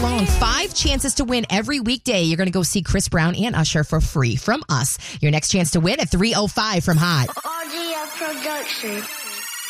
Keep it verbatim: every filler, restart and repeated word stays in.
along. Five chances to win every weekday. You're going to go see Chris Brown and Usher for free from us. Your next chance to win at three oh five from Hot. R G F Production.